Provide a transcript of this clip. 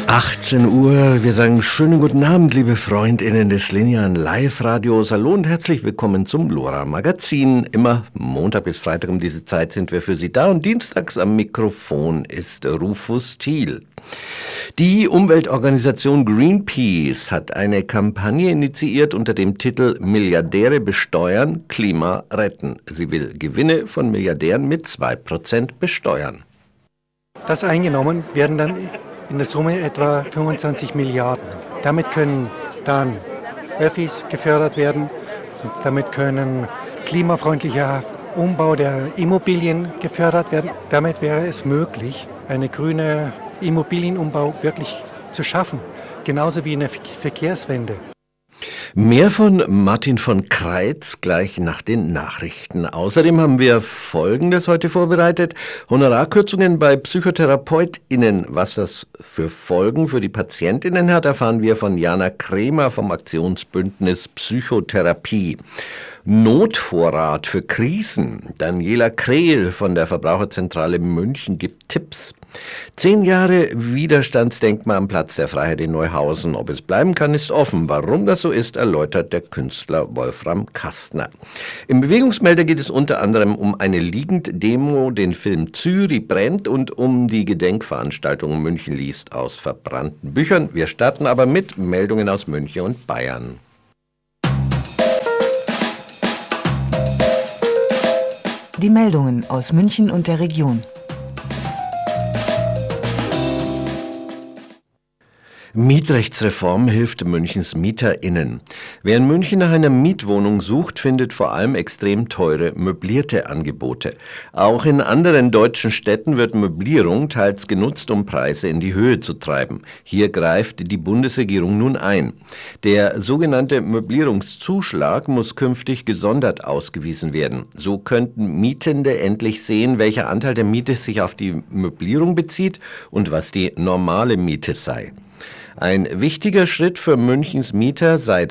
18 Uhr, wir sagen schönen guten Abend, liebe FreundInnen des linearen Live-Radios. Hallo und herzlich willkommen zum LoRa-Magazin. Immer Montag bis Freitag um diese Zeit sind wir für Sie da und dienstags am Mikrofon ist Rufus Thiel. Die Umweltorganisation Greenpeace hat eine Kampagne initiiert unter dem Titel Milliardäre besteuern, Klima retten. Sie will Gewinne von Milliardären mit 2% besteuern. Das eingenommen werden dann in der Summe etwa 25 Milliarden. Damit können dann Öffis gefördert werden, damit können klimafreundlicher Umbau der Immobilien gefördert werden. Damit wäre es möglich, eine grüne Immobilienumbau wirklich zu schaffen, genauso wie eine Verkehrswende. Mehr von Martin von Kreitz gleich nach den Nachrichten. Außerdem haben wir Folgendes heute vorbereitet. Honorarkürzungen bei PsychotherapeutInnen. Was das für Folgen für die PatientInnen hat, erfahren wir von Jana Kremer vom Aktionsbündnis Psychotherapie. Notvorrat für Krisen. Daniela Krehl von der Verbraucherzentrale München gibt Tipps. 10 Jahre Widerstandsdenkmal am Platz der Freiheit in Neuhausen. Ob es bleiben kann, ist offen. Warum das so ist, erläutert der Künstler Wolfram Kastner. Im Bewegungsmelder geht es unter anderem um eine Liegend-Demo, den Film Zürich brennt und um die Gedenkveranstaltung München liest aus verbrannten Büchern. Wir starten aber mit Meldungen aus München und Bayern. Die Meldungen aus München und der Region. Mietrechtsreform hilft Münchens MieterInnen. Wer in München nach einer Mietwohnung sucht, findet vor allem extrem teure möblierte Angebote. Auch in anderen deutschen Städten wird Möblierung teils genutzt, um Preise in die Höhe zu treiben. Hier greift die Bundesregierung nun ein. Der sogenannte Möblierungszuschlag muss künftig gesondert ausgewiesen werden. So könnten Mietende endlich sehen, welcher Anteil der Miete sich auf die Möblierung bezieht und was die normale Miete sei. Ein wichtiger Schritt für Münchens Mieter sei